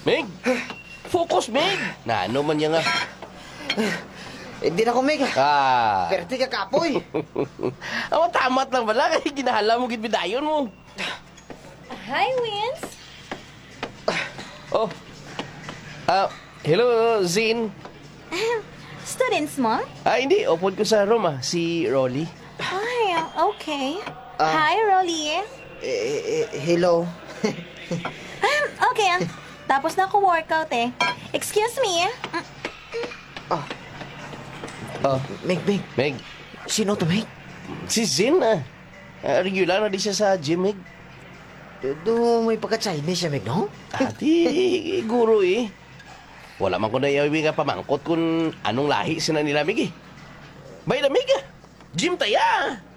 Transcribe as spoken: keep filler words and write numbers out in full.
Meg! Focus, Meg! Na ano man yan nga. Hindi na ko, Meg. Ah. Perti ka kapoy. Awa, tamat lang pala. Kaya ginahala mo, gitbidayon mo. Hi, Wins. Oh. Ah, hello, Zin. Students mo? Ah, hindi. Upod ko sa room, ah. Si Rolly. Ay, okay. Ah. Hi, Rolly. Eh, eh, hello. Okay, ah. Tapos na ako workout eh. Excuse me. Oh, Oh, Meg, Meg. Meg. Sino to, Meg? Si Zin, ah. Ah, regular na di siya sa gym, Meg. Do may pagka-Chinese siya, Meg, no? Ati, guro eh. Wala man ko na iyawi nga pamangkot kung anong lahi sila nila, Meg eh. Bay na, Meg ah. Gym taya.